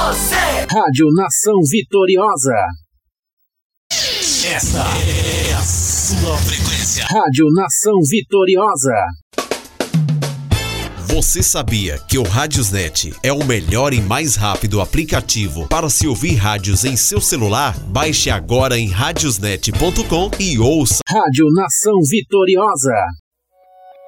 você. Rádio Nação Vitoriosa. Esta é a sua frequência. Rádio Nação Vitoriosa. Você sabia que o Radiosnet é o melhor e mais rápido aplicativo para se ouvir rádios em seu celular? Baixe agora em radiosnet.com e ouça. Rádio Nação Vitoriosa.